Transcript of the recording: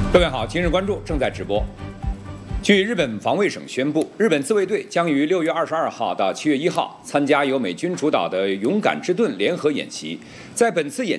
各位好，今日关注正在直播。据日本防卫省宣布，日本自卫队将于6月22号到7月1号参加由美军主导的“勇敢之盾”联合演习。在本次演